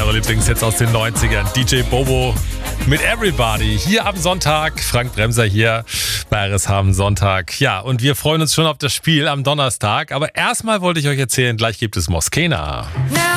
eure Lieblingshits aus den 90ern. DJ Bobo mit Everybody. Hier am Sonntag. Frank Bremser hier bei RSH am Sonntag. Ja, und wir freuen uns schon auf das Spiel am Donnerstag. Aber erstmal wollte ich euch erzählen, gleich gibt es Moskena.